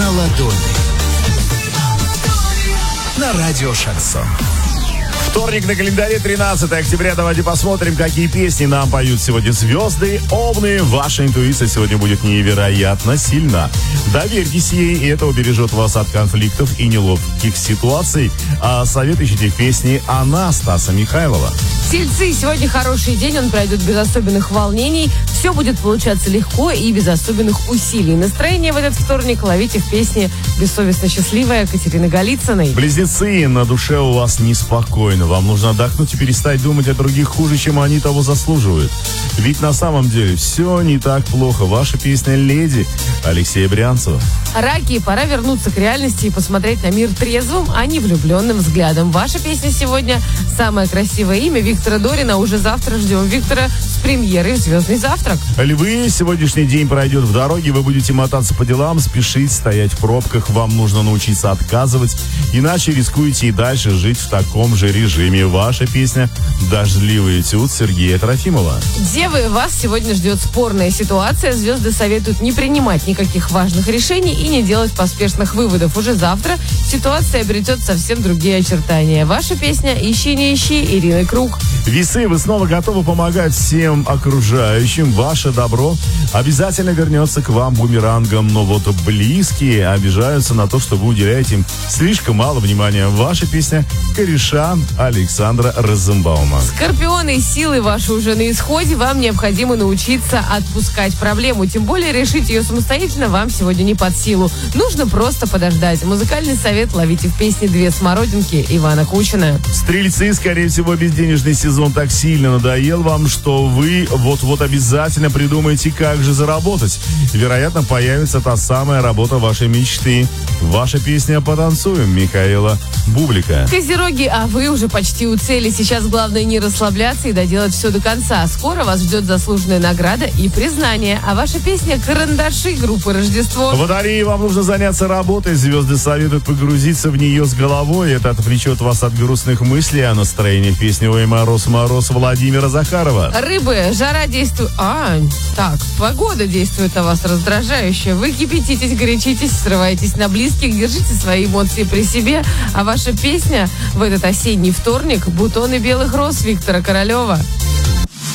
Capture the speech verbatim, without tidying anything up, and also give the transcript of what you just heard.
на ладони. На радио Шансон. Вторник на календаре, тринадцатое октября. Давайте посмотрим, какие песни нам поют сегодня звезды. Овны, ваша интуиция сегодня будет невероятно сильна. Доверьтесь ей, и это убережет вас от конфликтов и неловких ситуаций. А совет ищите в песне «Она» Стаса Михайлова. Тельцы, сегодня хороший день, он пройдет без особенных волнений. Все будет получаться легко и без особенных усилий. Настроение в этот вторник ловите в песне «Бессовестно счастливая» Катерины Голицыной. Близнецы, на душе у вас неспокойно. Вам нужно отдохнуть и перестать думать о других хуже, чем они того заслуживают. Ведь на самом деле все не так плохо. Ваша песня «Леди» Алексея Брянцева. Раки, пора вернуться к реальности и посмотреть на мир трезвым, а не влюбленным взглядом. Ваша песня сегодня «Самое красивое имя» Виктора Дорина. Уже завтра ждем Виктора с премьерой в «Звездный завтрак». Львы, сегодняшний день пройдет в дороге. Вы будете мотаться по делам, спешить, стоять в пробках. Вам нужно научиться отказывать, иначе рискуете и дальше жить в таком же режиме. Ваша песня «Дождливый этюд» Сергея Трофимова. Девы, вас сегодня ждет спорная ситуация. Звезды советуют не принимать никаких важных решений и не делать поспешных выводов. Уже завтра ситуация обретет совсем другие очертания. Ваша песня «Ищи, не ищи» Ирины Круг. Весы, вы снова готовы помогать всем окружающим. Ваше добро обязательно вернется к вам бумерангом. Но вот близкие обижаются на то, что вы уделяете им слишком мало внимания. Ваша песня «Кореша» Александра Розенбаума. Скорпионы, силы ваши уже на исходе. Вам необходимо научиться отпускать проблему. Тем более решить ее самостоятельно вам сегодня не под силу. Нужно просто подождать. Музыкальный совет ловите в песне «Две смородинки» Ивана Кучина. Стрельцы, скорее всего, безденежный сезон так сильно надоел вам, что вы вот-вот обязательно придумаете, как же заработать. Вероятно, появится та самая работа вашей мечты. Ваша песня «Потанцуем» Михаила Бублика. Козероги, а вы уже почти у цели. Сейчас главное не расслабляться и доделать все до конца. Скоро вас ждет заслуженная награда и признание. А ваша песня «Карандаши» группы «Рождество». Водолеи, вам нужно заняться работой. Звезды советуют погрузиться в нее с головой. Это отвлечет вас от грустных мыслей о настроении песни «Ой, мороз, мороз» Владимира Захарова. Рыбы, жара действует... А, так, погода действует на вас раздражающе. Вы кипятитесь, горячитесь, срываетесь на близких, держите свои эмоции при себе. А ваша песня в этот осенний вторник «Бутоны белых роз» Виктора Королева.